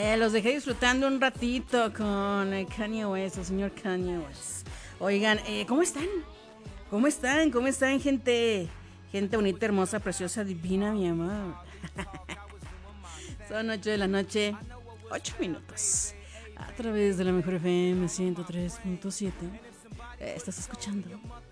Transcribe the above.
Los dejé disfrutando un ratito con Kanye West, el señor Kanye West. Oigan, ¿cómo están? ¿Cómo están? ¿Cómo están, gente? Gente bonita, hermosa, preciosa, divina, mi amor. Son 8 de la noche, 8 minutos. A través de la mejor FM 103.7. Estás escuchando